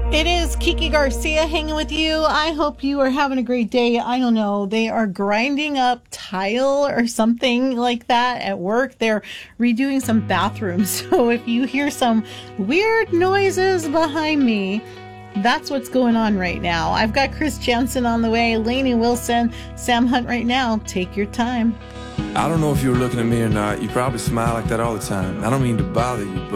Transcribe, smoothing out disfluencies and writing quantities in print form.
It is Kiki Garcia hanging with you. I hope you are having a great day. I don't know. They are grinding up tile or something like that at work. They're redoing some bathrooms. So if you hear some weird noises behind me, that's what's going on right now. I've got Chris Jensen on the way, Lainey Wilson, Sam Hunt right now. Take your time. I don't know if you were looking at me or not. You probably smile like that all the time. I don't mean to bother you, but